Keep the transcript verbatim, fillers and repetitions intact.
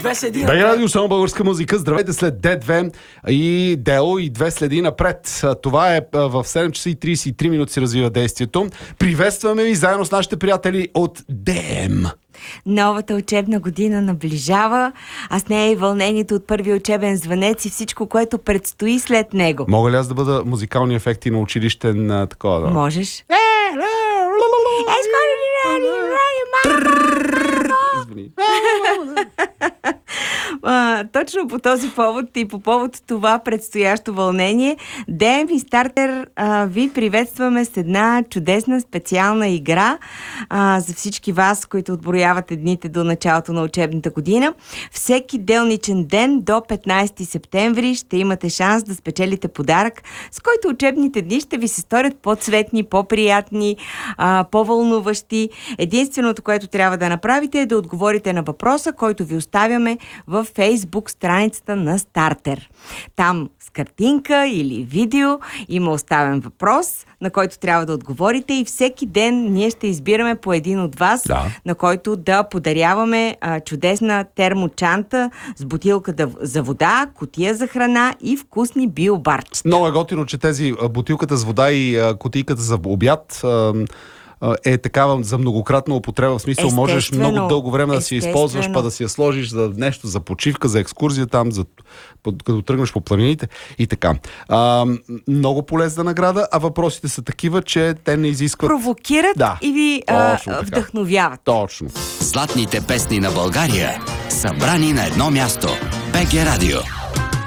две следи БГ Радио, само българска музика. Здравейте след Д две и Дело и две следи напред. Това е в седем часа и тридесет и три минути се развива действието. Приветстваме ви заедно с нашите приятели от ДМ. Новата учебна година наближава, а с нея и вълнението от първи учебен звънец и всичко, което предстои след него. Мога ли аз да бъда музикални ефекти на училищен а, такова? Да? Можеш. Извини. А, точно по този повод и по повод това предстоящо вълнение, ДМ и Стартер а, ви приветстваме с една чудесна специална игра а, за всички вас, които отброявате дните до началото на учебната година. Всеки делничен ден до петнайсети септември ще имате шанс да спечелите подарък, с който учебните дни ще ви се сторят по-цветни, по-приятни, а, по-вълнуващи. Единственото, което трябва да направите е да отговорите на въпроса, който ви оставяме в Фейсбук страницата на Стартер. Там с картинка или видео има оставен въпрос, на който трябва да отговорите и всеки ден ние ще избираме по един от вас, да. на който да подаряваме а, чудесна термочанта с бутилка да, за вода, кутия за храна и вкусни биобарчета. Много е готино, че тези бутилката с вода и а, кутийката за обяд а, е такава за многократна употреба. В смисъл, можеш много дълго време да си използваш, па да си я сложиш за нещо, за почивка, за екскурзия там, за, като тръгнеш по планините и така. А, много полезна награда, а въпросите са такива, че те не изискват... Провокират да, и ви а, вдъхновяват. Точно. Златните песни на България, събрани на едно място. БГ Радио.